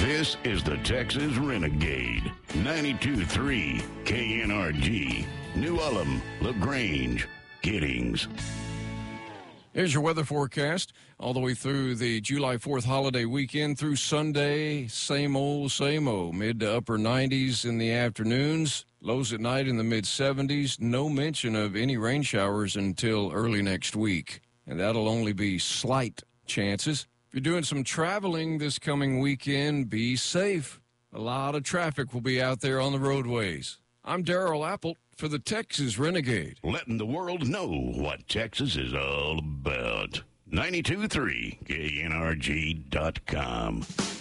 This is the Texas Renegade. 92.3 KNRG. New Ulm, LaGrange, Giddings. Here's your weather forecast all the way through the July 4th holiday weekend through Sunday. Same old, mid to upper 90s in the afternoons, lows at night in the mid 70s. No mention of any rain showers until early next week, and that'll only be slight chances. If you're doing some traveling this coming weekend, be safe. A lot of traffic will be out there on the roadways. I'm Darrell Apple for the Texas Renegade. Letting the world know what Texas is all about. 92.3 KNRG.com.